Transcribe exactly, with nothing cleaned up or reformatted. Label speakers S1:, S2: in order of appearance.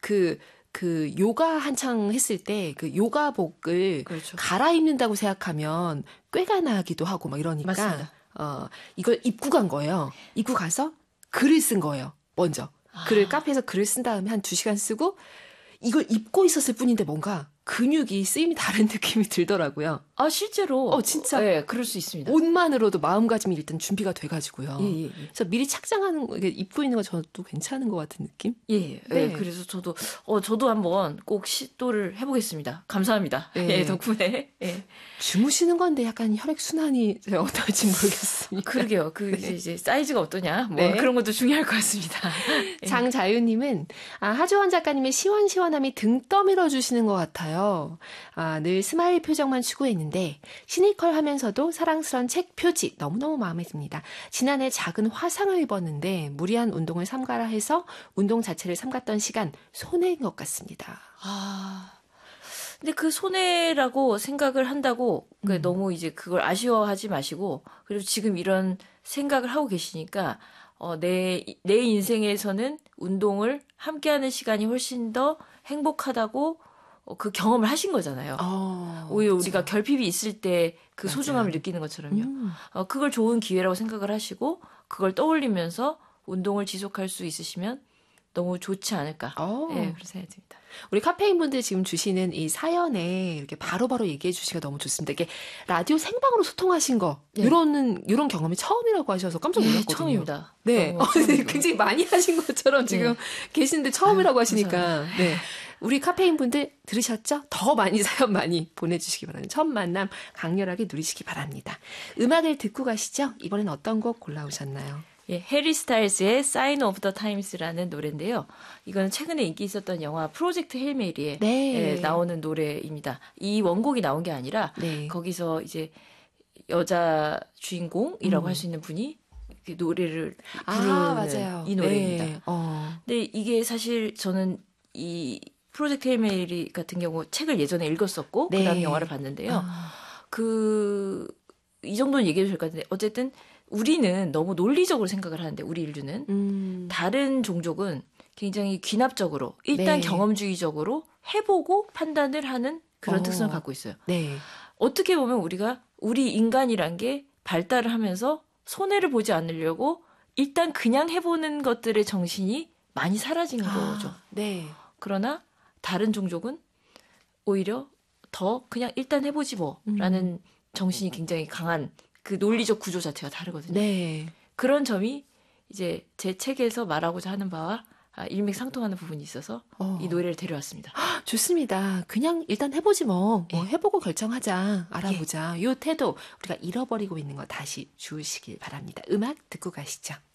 S1: 그, 그 요가 한창 했을 때 그 요가복을
S2: 그렇죠.
S1: 갈아입는다고 생각하면 꾀가 나기도 하고 막 이러니까
S2: 맞습니다.
S1: 어, 이걸 입고 간 거예요. 입고 가서 글을 쓴 거예요. 먼저. 글을
S2: 아.
S1: 카페에서 글을 쓴 다음에 한 두 시간 쓰고 이걸 입고 있었을 뿐인데 뭔가 근육이 쓰임이 다른 느낌이 들더라고요.
S2: 아, 실제로.
S1: 어, 진짜.
S2: 네, 그럴 수 있습니다.
S1: 옷만으로도 마음가짐이 일단 준비가 돼가지고요.
S2: 예, 예, 예.
S1: 그래서 미리 착장하는 거, 입고 있는 거 저도 괜찮은 것 같은 느낌?
S2: 예, 예.
S1: 네.
S2: 네. 그래서 저도, 어, 저도 한번 꼭 시도를 해보겠습니다. 감사합니다.
S1: 네.
S2: 예, 덕분에. 예.
S1: 주무시는 건데 약간 혈액순환이 어떨지 모르겠습니다.
S2: 그러게요. 그,
S1: 네.
S2: 이제, 이제 사이즈가 어떠냐? 뭐
S1: 네.
S2: 그런 것도 중요할 것 같습니다. 예.
S1: 장자유님은, 아, 하주원 작가님의 시원시원함이 등 떠밀어 주시는 것 같아요. 아, 늘 스마일 표정만 추구했는데, 시니컬 하면서도 사랑스런 책 표지 너무너무 마음에 듭니다. 지난해 작은 화상을 입었는데, 무리한 운동을 삼가라 해서 운동 자체를 삼갔던 시간, 손해인 것 같습니다.
S2: 아. 근데 그 손해라고 생각을 한다고 그
S1: 음.
S2: 너무 이제 그걸 아쉬워하지 마시고 그리고 지금 이런 생각을 하고 계시니까 어, 내, 내 인생에서는 운동을 함께하는 시간이 훨씬 더 행복하다고 어, 그 경험을 하신 거잖아요.
S1: 어,
S2: 오히려
S1: 그렇죠.
S2: 우리가 결핍이 있을 때 그
S1: 맞아요.
S2: 소중함을 느끼는 것처럼요.
S1: 음.
S2: 어, 그걸 좋은 기회라고 생각을 하시고 그걸 떠올리면서 운동을 지속할 수 있으시면 너무 좋지 않을까.
S1: 어.
S2: 네, 그런 생각이 듭니다.
S1: 우리 카페인 분들 지금 주시는 이 사연에 이렇게 바로바로 얘기해 주시기가 너무 좋습니다. 이게 라디오 생방으로 소통하신 거,
S2: 네.
S1: 이런, 이런 경험이 처음이라고 하셔서 깜짝 놀랐거든요.
S2: 네, 처음입니다.
S1: 네.
S2: 너무
S1: 어,
S2: 처음이고.
S1: 굉장히 많이 하신 것처럼 지금
S2: 네.
S1: 계시는데 처음이라고
S2: 아유,
S1: 하시니까.
S2: 감사합니다.
S1: 네. 우리 카페인 분들 들으셨죠? 더 많이 사연 많이 보내주시기 바랍니다. 첫 만남 강렬하게 누리시기 바랍니다. 음악을 듣고 가시죠? 이번엔 어떤 곡 골라오셨나요?
S2: 예, 해리 스타일스의 Sign of the Times라는 노래인데요. 이거는 최근에 인기 있었던 영화 프로젝트 헬 메리에
S1: 네.
S2: 예, 나오는 노래입니다. 이 원곡이 나온 게 아니라
S1: 네.
S2: 거기서 이제 여자 주인공이라고
S1: 음.
S2: 할 수 있는 분이 그 노래를
S1: 아,
S2: 부르는
S1: 맞아요.
S2: 이 노래입니다.
S1: 네. 어.
S2: 근데 이게 사실 저는 이 프로젝트 헬 메리 같은 경우 책을 예전에 읽었었고
S1: 네.
S2: 그다음 영화를 봤는데요.
S1: 아.
S2: 그 이 정도는 얘기해도 될 것 같은데 어쨌든 우리는 너무 논리적으로 생각을 하는데 우리 인류는
S1: 음.
S2: 다른 종족은 굉장히 귀납적으로 일단
S1: 네.
S2: 경험주의적으로 해보고 판단을 하는 그런
S1: 어.
S2: 특성을 갖고 있어요.
S1: 네.
S2: 어떻게 보면 우리가 우리 인간이란 게 발달을 하면서 손해를 보지 않으려고 일단 그냥 해보는 것들의 정신이 많이 사라진
S1: 아,
S2: 거죠.
S1: 네.
S2: 그러나 다른 종족은 오히려 더 그냥 일단 해보지 뭐라는
S1: 음.
S2: 정신이 굉장히 강한 그 논리적 구조 자체가 다르거든요.
S1: 네.
S2: 그런 점이 이제 제 책에서 말하고자 하는 바와 일맥상통하는 부분이 있어서
S1: 어.
S2: 이 노래를 데려왔습니다.
S1: 좋습니다. 그냥 일단 해보지 뭐. 뭐
S2: 예.
S1: 해보고 결정하자. 알아보자. 요 태도 우리가 잃어버리고 있는 거 다시 주우시길 바랍니다. 음악 듣고 가시죠.